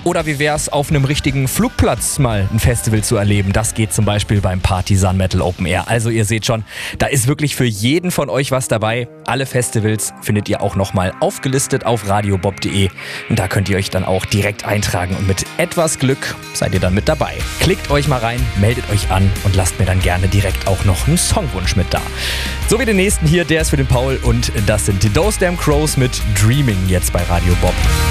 Oder wie wär's, auf einem richtigen Flugplatz mal ein Festival zu erleben? Das geht zum Beispiel beim Partisan Metal Open Air. Also ihr seht schon, da ist wirklich für jeden von euch was dabei. Alle Festivals findet ihr auch nochmal aufgelistet auf radiobob.de. Und da könnt ihr euch dann auch direkt eintragen. Und mit etwas Glück seid ihr dann mit dabei. Klickt euch mal rein, meldet euch an und lasst mir dann gerne direkt auch noch einen Songwunsch mit da. So wie den nächsten hier, der ist für den Paul und das sind die Those Damn Crows mit Dreaming jetzt bei Radio Bob.